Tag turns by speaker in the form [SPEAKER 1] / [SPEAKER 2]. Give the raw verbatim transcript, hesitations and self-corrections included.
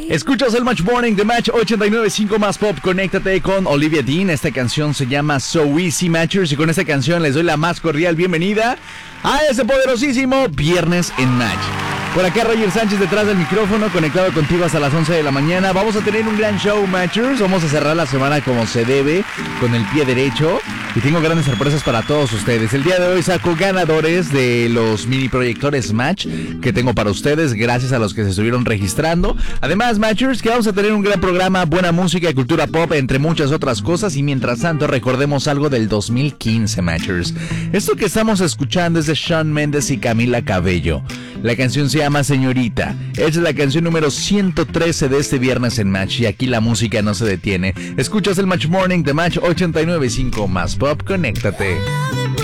[SPEAKER 1] Escuchas el Match Morning de Match ochenta y nueve punto cinco más Pop. Conéctate con Olivia Dean. Esta canción se llama So Easy Matchers. Y con esta canción les doy la más cordial bienvenida a este poderosísimo Viernes en Match. Por acá Roger Sánchez detrás del micrófono, conectado contigo hasta las once de la mañana. Vamos a tener un gran show, Matchers. Vamos a cerrar la semana como se debe, con el pie derecho. Y tengo grandes sorpresas para todos ustedes. El día de hoy saco ganadores de los mini proyectores Match que tengo para ustedes, gracias a los que se estuvieron registrando. Además, Matchers, que vamos a tener un gran programa, buena música y cultura pop, entre muchas otras cosas. Y mientras tanto, recordemos algo del dos mil quince, Matchers. Esto que estamos escuchando es de Shawn Mendes y Camila Cabello. La canción se llama Señorita. Es la canción número ciento trece de este Viernes en Match. Y aquí la música no se detiene. Escuchas el Match Morning de Match ochenta y nueve punto cinco más Pop. Conéctate.